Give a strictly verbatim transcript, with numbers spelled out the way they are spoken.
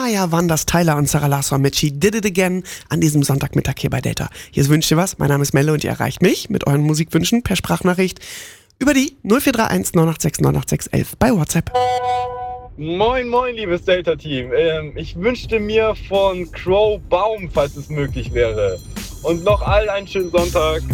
ja, waren das Tyler und Sarah Larsson mit She Did It Again an diesem Sonntagmittag hier bei Data. Hier ist Wünsch dir was, mein Name ist Melle und ihr erreicht mich mit euren Musikwünschen per Sprachnachricht über die null vier drei eins neun acht sechs neun acht sechs eins eins bei WhatsApp. Moin, moin, liebes Delta-Team. Ähm, ich wünschte mir von Crow Baum, falls es möglich wäre. Und noch allen einen schönen Sonntag.